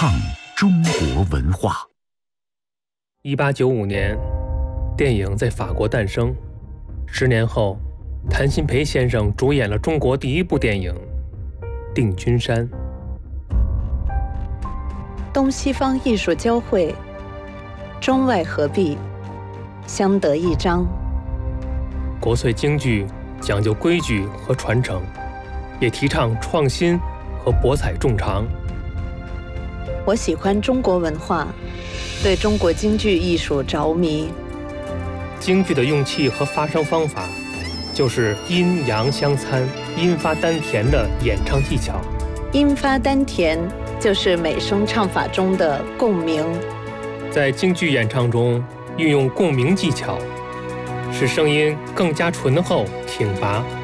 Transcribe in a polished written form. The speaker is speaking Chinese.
唱中国文化。 1895年，电影在法国诞生。10年后，谭鑫培先生主演了中国第一部电影《定军山》。 东西方艺术交汇，中外合璧，相得益彰。 国粹京剧讲究规矩和传承，也提倡创新和博采众长。 我喜欢中国文化，对中国京剧艺术着迷。 京剧的用气和发声方法，就是阴阳相参、阴发丹田的演唱技巧。 阴发丹田就是美声唱法中的共鸣。 在京剧演唱中运用共鸣技巧，使声音更加醇厚挺拔。